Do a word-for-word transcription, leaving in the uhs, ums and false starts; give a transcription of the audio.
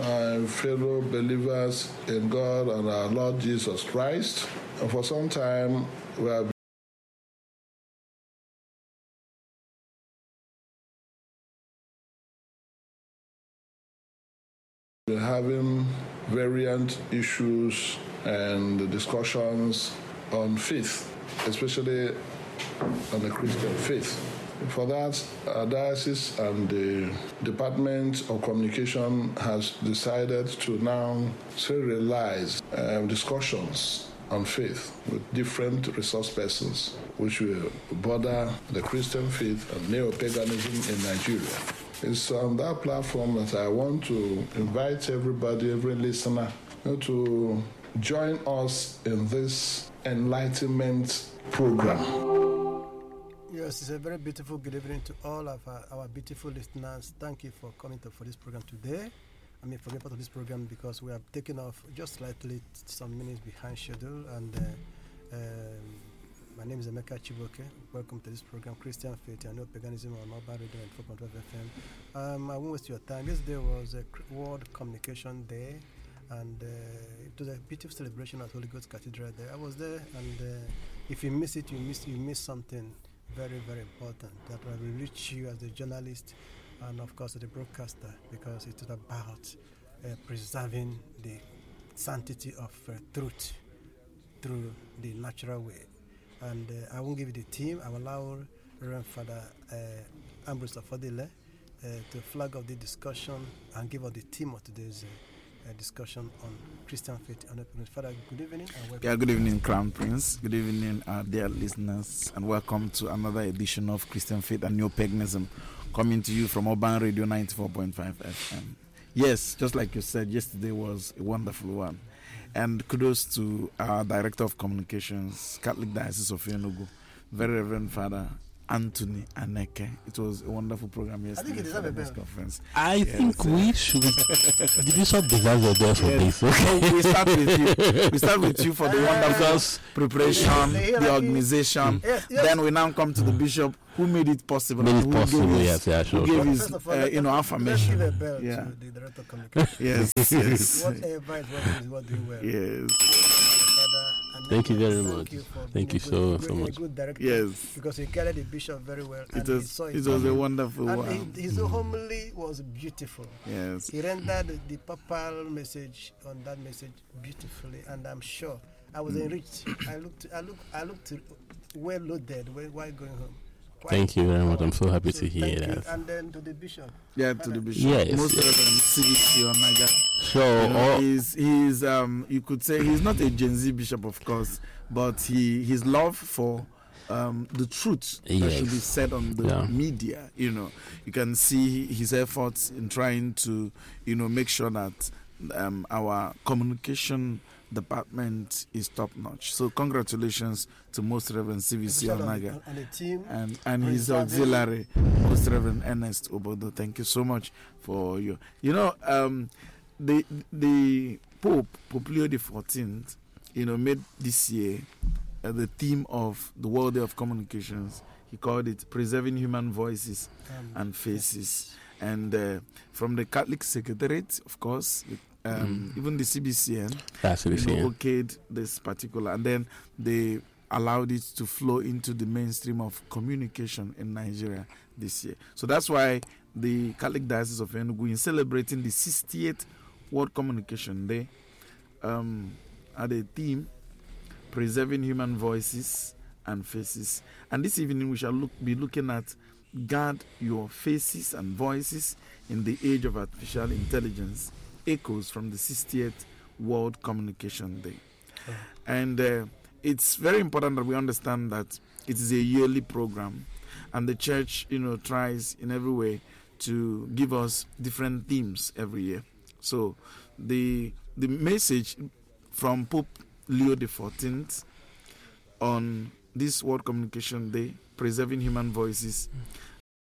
my fellow believers in God and our Lord Jesus Christ. And for some time, we have been having variant issues and discussions on faith, especially on the Christian faith. For that, our diocese and the Department of Communication has decided to now serialize uh, discussions on faith with different resource persons, which will border the Christian faith and neo-paganism in Nigeria. It's on that platform that I want to invite everybody, every listener, you know, to join us in this enlightenment program. Yes, it's a very beautiful good evening to all of our, our beautiful listeners. Thank you for coming to for this program today. I mean, for being part of this program, because we have taken off just slightly some minutes behind schedule. And uh, um, my name is Emeka Chibuike. Welcome to this program, Christian Faith and Neo-Paganism on Urban Radio and four point five F M. Um, I won't waste your time. Yesterday was a World Communication Day, and uh, it was a beautiful celebration at Holy Ghost Cathedral there. I was there, and uh, if you miss it, you miss you miss something very, very important that will reach you as a journalist and, of course, as a broadcaster, because it is about uh, preserving the sanctity of uh, truth through the natural way. And uh, I won't give you the theme. I will allow Reverend Father uh, Ambrose Afodile uh, to flag off the discussion and give us the theme of today's uh, uh, discussion on Christian faith. And Father, good evening and welcome. Yeah, good evening, Crown Prince. Good evening, our dear listeners, and welcome to another edition of Christian Faith and Neo-Paganism, coming to you from Urban Radio ninety-four point five F M. Yes, just like you said, yesterday was a wonderful one. And kudos to our Director of Communications, Catholic Diocese of Enugu, Very Reverend Father Anthony Aneke. It was a wonderful program yesterday. I think it deserves a bell. Conference. I yes. think we should. The Bishop deserves a bell for yes. this. Okay? So we start with you. We start with you for the wonderful preparation, the organization. Yes, yes. Then we now come to the Bishop who made it possible. Made it who possible, gave yes, his, yeah, sure. Who gave sure. his, First of all, uh, let- you know, let's affirmation. give a bell Yeah. to the Director of Communication. Yes, yes, Whatever is what is what doing well. yes. Father, and Thank you very thank much. you for Thank being you a so- good, so a much. good director. Yes. Because he carried the Bishop very well. It and he was, saw it it was a coming. wonderful And one. he, his homily was beautiful. Yes. He rendered the papal message on that message beautifully, and I'm sure I was Mm. enriched. I looked, I looked, I looked well loaded when- while going home. Quite Thank you very much. I'm so happy So to hear thank you. that. And then to the Bishop. Yeah, to the Bishop. Yes, Most yes. Reverend C B C Onaga. So, You know, all, he's he's um you could say he's not a Gen Z bishop, of course, but he his love for um the truth that Yes. should be said on the Yeah. media. You know, you can see his efforts in trying to you know make sure that um our communication department is top notch. So congratulations to Most Reverend C B C Bishop Onaga. and, and the team. and and his Preserving- auxiliary, Most Reverend Ernest Obodo. Thank you so much for you. You know, um, the the Pope Pope Leo the Fourteenth, you know, made this year uh, the theme of the World Day of Communications. He called it "Preserving Human Voices um, and Faces." And uh, from the Catholic Secretariat, of course, um, Mm. even the C B C N, that's what you it's know, saying. okayed this particular, and then they allowed it to flow into the mainstream of communication in Nigeria this year. So that's why the Catholic Diocese of Enugu, in celebrating the sixtieth World Communication Day, um, had a theme: preserving human voices and faces. And this evening we shall look, be looking at guard your faces and voices in the age of artificial intelligence. Echoes from the sixtieth World Communication Day. Oh. And uh, it's very important that we understand that it is a yearly program, and the church, you know, tries in every way to give us different themes every year. So the the message from Pope Leo the Fourteenth on this World Communication Day, preserving human voices